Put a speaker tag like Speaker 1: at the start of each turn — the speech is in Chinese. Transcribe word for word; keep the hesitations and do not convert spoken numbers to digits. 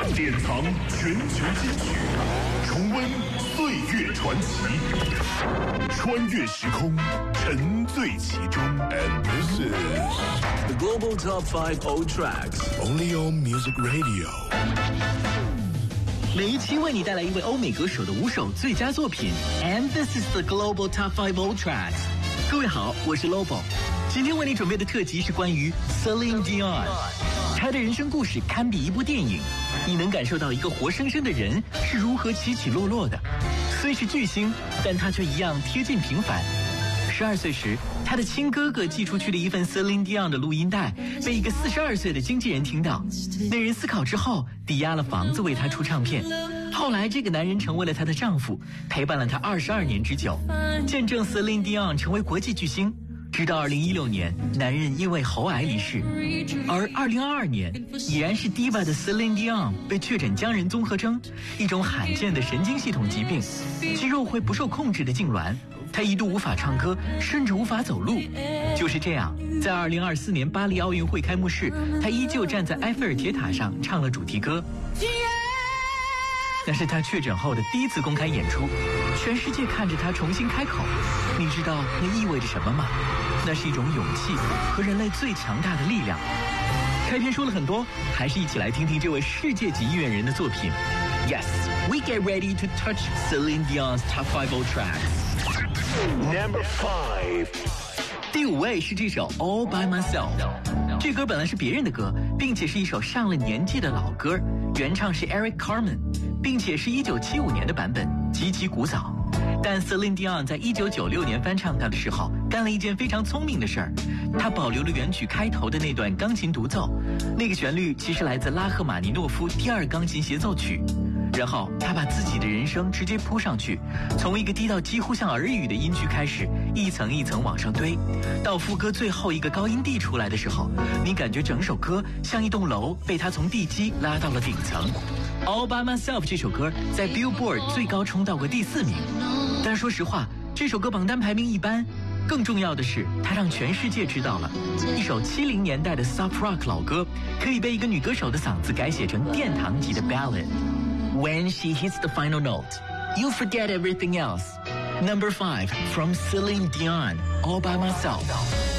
Speaker 1: 典藏全球金曲，重温岁月传奇，穿越时空，沉醉其中。And this is
Speaker 2: the Global Top Five Old Tracks,
Speaker 1: only on Music Radio。
Speaker 3: 每一期为你带来一位欧美歌手的五首最佳作品 ，And this is the Global Top Five Old Tracks。各位好，我是 Lobo， 今天为你准备的特辑是关于 Celine Dion， 她的人生故事堪比一部电影，你能感受到一个活生生的人是如何起起落落的。虽是巨星，但他却一样贴近平凡。十二岁时，他的亲哥哥寄出去的一份 Celine Dion 的录音带被一个四十二岁的经纪人听到，那人思考之后抵押了房子为他出唱片。后来这个男人成为了她的丈夫，陪伴了她二十二年之久，见证 Celine Dion 成为国际巨星。直到二零一六年，男人因为喉癌离世，而二零二二年，已然是 Diva 的 Celine Dion 被确诊僵人综合征，一种罕见的神经系统疾病，肌肉会不受控制的痉挛。她一度无法唱歌，甚至无法走路。就是这样，在二零二四年巴黎奥运会开幕式，她依旧站在埃菲尔铁塔上唱了主题歌。那是她确诊后的第一次公开演出，全世界看着她重新开口。你知道那意味着什么吗？那是一种勇气和人类最强大的力量。开篇说了很多，还是一起来听听这位世界级音乐人的作品。Yes, we get ready to touch Celine Dion's top five old tracks.
Speaker 1: Number five，
Speaker 3: 第五位是这首 All by Myself。这歌本来是别人的歌，并且是一首上了年纪的老歌，原唱是 Eric Carmen， 并且是一九七五年的版本，极其古早。但 Celine Dion 在一九九六年翻唱它的时候，干了一件非常聪明的事儿，他保留了原曲开头的那段钢琴独奏，那个旋律其实来自拉赫玛尼诺夫第二钢琴协奏曲。然后他把自己的人生直接铺上去，从一个低到几乎像耳语的音区开始，一层一层往上堆，到副歌最后一个高音 D 出来的时候，你感觉整首歌像一栋楼被他从地基拉到了顶层。All by Myself 这首歌在 Billboard 最高冲到过第四名，但说实话，这首歌榜单排名一般。更重要的是，它让全世界知道了，一首七零年代的 soft rock 老歌，可以被一个女歌手的嗓子改写成殿堂级的 ballad。When she hits the final note, you forget everything else. Number five from Celine Dion, All by Myself.